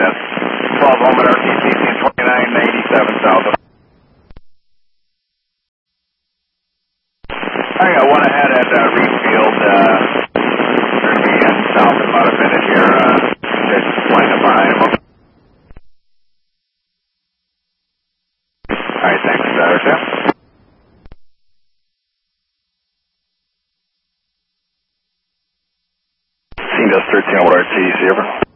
12 Ohm at RTC, 2987 south. I got one ahead at Reedfield, going to be in south in about a minute here, just flying up behind him. Alright, thanks, Tim. Seeing us 13 over RTC, over.